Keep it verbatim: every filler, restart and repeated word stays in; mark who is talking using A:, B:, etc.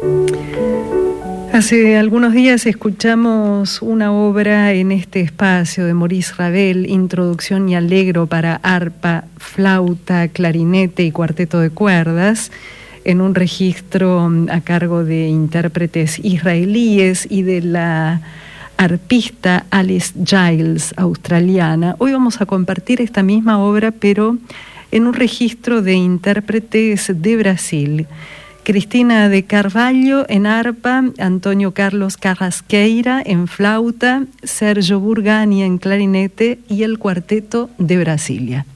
A: Hace algunos días escuchamos una obra en este espacio de Maurice Ravel, Introducción y Allegro para arpa, flauta, clarinete y cuarteto de cuerdas, en un registro a cargo de intérpretes israelíes y de la arpista Alice Giles, australiana. Hoy vamos a compartir esta misma obra, pero en un registro de intérpretes de Brasil. Cristina de Carvalho en arpa, Antonio Carlos Carrasqueira en flauta, Sergio Burgani en clarinete y el cuarteto de Brasilia.